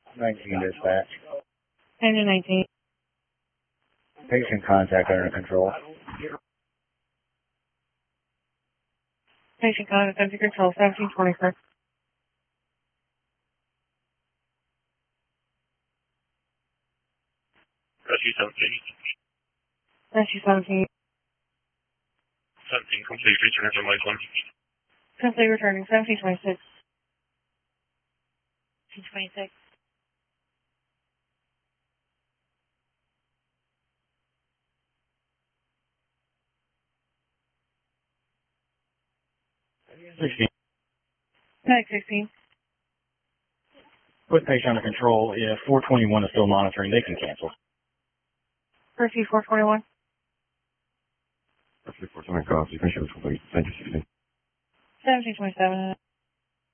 19 dispatch. Engine 19. Patient contact under control. Patient contact under control, 1726. Rescue 17. Rescue 17. 17, complete return from Lakeland. Complete returning, 1726. 1726. Medic 16. Put patient under control. If 421 is still monitoring, they can cancel. Rescue 421. Rescue 421 calls. You can show us complete. Thank you, 16. 1727.